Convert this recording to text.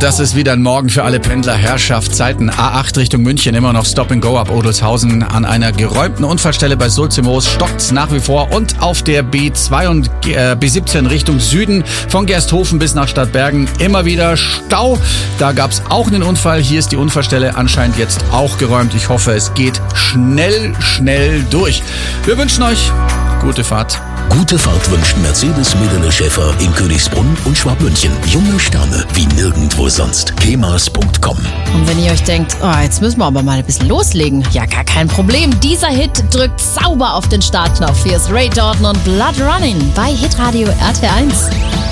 Das ist wieder ein Morgen für alle Pendler. Herrschaftszeiten. A8 Richtung München, immer noch Stop and Go ab Odelshausen. An einer geräumten Unfallstelle bei Sulzimoos stockt's nach wie vor. Und auf der B2 und B17 Richtung Süden von Gersthofen bis nach Stadtbergen immer wieder Stau. Da gab's auch einen Unfall. Hier ist die Unfallstelle anscheinend jetzt auch geräumt. Ich hoffe, es geht schnell durch. Wir wünschen euch gute Fahrt. Gute Fahrt wünscht Mercedes Medele Schäfer in Königsbrunn und Schwabmünchen. Junge Sterne wie nirgendwo sonst. kemas.com. Und wenn ihr euch denkt, jetzt müssen wir aber mal ein bisschen loslegen. Ja, gar kein Problem. Dieser Hit drückt sauber auf den Startknopf. Hier ist Ray Jordan und Blood Running bei Hitradio RT1.